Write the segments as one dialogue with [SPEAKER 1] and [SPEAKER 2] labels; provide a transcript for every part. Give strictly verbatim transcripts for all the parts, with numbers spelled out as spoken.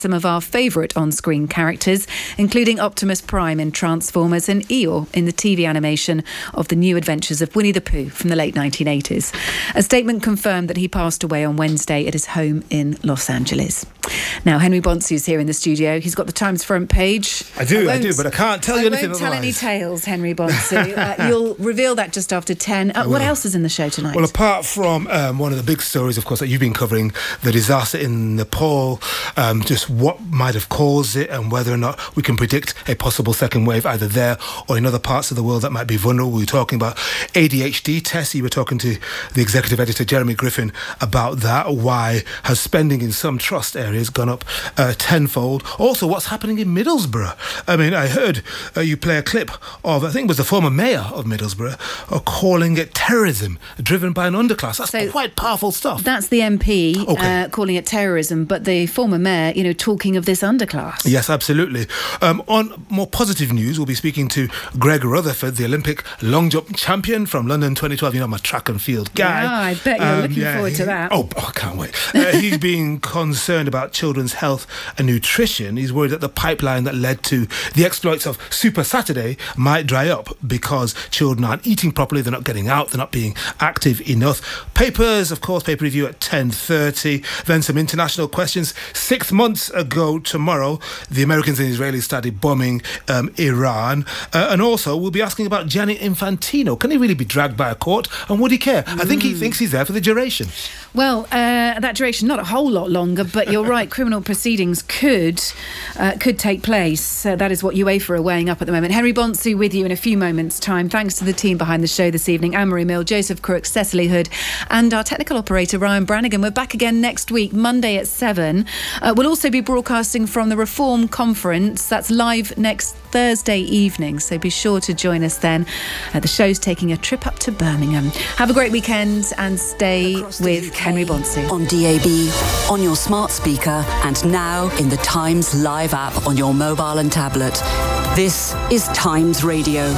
[SPEAKER 1] some of our favourite on-screen characters, including Optimus Prime in Transformers and Eeyore in the T V animation of The New Adventures of Winnie the Pooh from the late nineteen eighties. A statement confirmed that he passed away on Wednesday at his home in Los Angeles. Now, Henry Bonsu's here in the studio. He's got the Times front page.
[SPEAKER 2] I do, I, I do, but I can't tell you
[SPEAKER 1] I
[SPEAKER 2] anything
[SPEAKER 1] won't tell
[SPEAKER 2] otherwise.
[SPEAKER 1] any tales, Henry Bonsu. uh, you'll reveal that just after ten. Uh, what else is in the show tonight?
[SPEAKER 2] Well, apart from um, one of the big stories, of course, that you've been covering, the disaster in Nepal, um, just what might have caused it and whether or not we can predict a possible second wave either there or in other parts of the world that might be vulnerable. We were talking about A D H D tests. You were talking to the executive editor, Jeremy Griffin, about that. Why has spending in some trust areas gone up uh, tenfold? Also, what's happening in Middlesbrough? I mean, I heard uh, you play a clip of, I think it was the former mayor of Middlesbrough, uh, calling it terrorism driven by an underclass. That's so quite powerful stuff.
[SPEAKER 1] That's the M P
[SPEAKER 2] okay.
[SPEAKER 1] uh, calling it terrorism, but the former mayor, you know, talking of this underclass.
[SPEAKER 2] Yes, absolutely. Um, on more positive news, we'll be speaking to Greg Rutherford, the Olympic long jump champion from London twenty twelve. You know, I'm a track and field guy.
[SPEAKER 1] Yeah, I bet you're um, looking yeah, forward to that.
[SPEAKER 2] Oh, I can't wait. Uh, he's being concerned about children's health and nutrition. He's worried that the pipeline that led to the exploits of Super Saturday might dry up because children aren't eating properly, they're not getting out, they're not being active enough. Papers, of course, paper review at ten thirty. Then some international questions. Six months ago tomorrow, the Americans and Israelis started bombing um, Iran. Uh, and also, we'll be asking about Gianni Infantino. Can he really be dragged by a court? And would he care? Mm. I think he thinks he's there for the duration.
[SPEAKER 1] Well, uh, that duration, not a whole lot longer, but you're right, criminal proceedings could uh, could take place. Uh, that is what UEFA are weighing up at the moment. Henry Bonsu with you in a few moments' time. Thanks to the team behind the show this evening, Anne-Marie Mill, Joseph Crook, Cecily Hood, and our technical operator, Ryan Brannigan. We're back again next week, Monday at seven. Uh, we'll also be broadcasting from the Reform Conference. That's live next Thursday evening, so be sure to join us then. Uh, the show's taking a trip up to Birmingham. Have a great weekend and stay with Henry Bonsu.
[SPEAKER 3] On D A B, on your smart speaker, and now in the Times Live app on your mobile and tablet. This is Times Radio.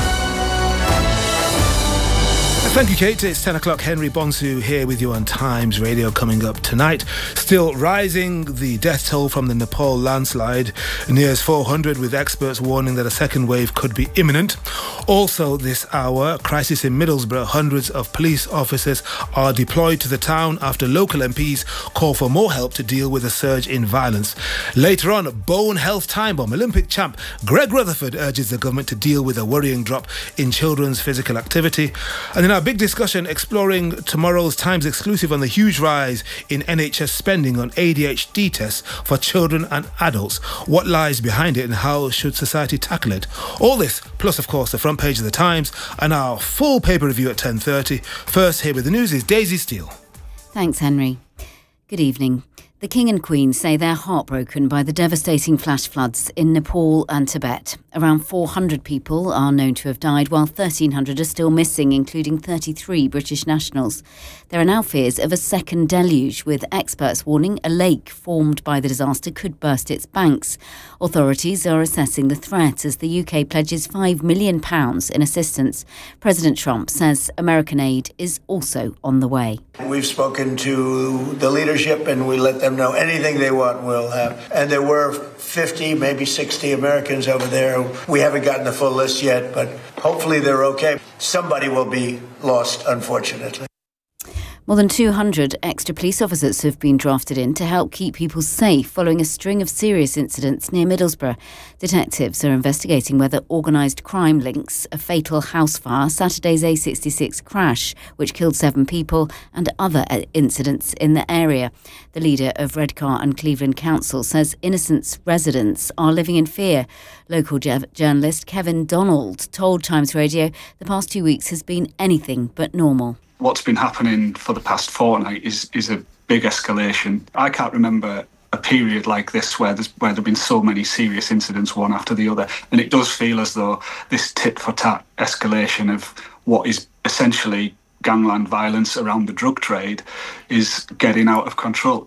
[SPEAKER 2] Thank you, Kate. It's ten o'clock. Henry Bonsu here with you on Times Radio. Coming up tonight, still rising, the death toll from the Nepal landslide nears four hundred, with experts warning that a second wave could be imminent. Also this hour, crisis in Middlesbrough. Hundreds of police officers are deployed to the town after local M Ps call for more help to deal with a surge in violence. Later on, bone health time bomb. Olympic champ Greg Rutherford urges the government to deal with a worrying drop in children's physical activity. And in our big discussion, exploring tomorrow's Times exclusive on the huge rise in N H S spending on A D H D tests for children and adults. What lies behind it and how should society tackle it? All this, plus of course the front page of the Times and our full paper review at ten thirty. First, here with the news is Daisy Steele.
[SPEAKER 4] Thanks, Henry. Good evening. The King and Queen say they're heartbroken by the devastating flash floods in Nepal and Tibet. Around four hundred people are known to have died, while thirteen hundred are still missing, including thirty-three British nationals. There are now fears of a second deluge, with experts warning a lake formed by the disaster could burst its banks. Authorities are assessing the threat as the U K pledges five million pounds in assistance. President Trump says American aid is also on the way.
[SPEAKER 5] We've spoken to the leadership and we let them know anything they want we'll have. And there were fifty, maybe sixty Americans over there. We haven't gotten the full list yet, but hopefully they're okay. Somebody will be lost, unfortunately.
[SPEAKER 4] More than two hundred extra police officers have been drafted in to help keep people safe following a string of serious incidents near Middlesbrough. Detectives are investigating whether organised crime links a fatal house fire, Saturday's A sixty-six crash, which killed seven people, and other incidents in the area. The leader of Redcar and Cleveland Council says innocent residents are living in fear. Local j- journalist Kevin Donald told Times Radio the past two weeks has been anything but normal.
[SPEAKER 6] What's been happening for the past fortnight is is a big escalation. I can't remember a period like this where there's where there've been so many serious incidents one after the other, and it does feel as though this tit for tat escalation of what is essentially gangland violence around the drug trade is getting out of control.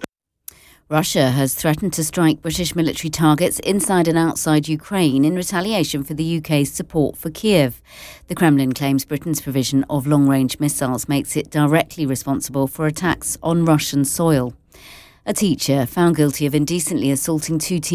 [SPEAKER 4] Russia has threatened to strike British military targets inside and outside Ukraine in retaliation for the U K's support for Kiev. The Kremlin claims Britain's provision of long-range missiles makes it directly responsible for attacks on Russian soil. A teacher found guilty of indecently assaulting two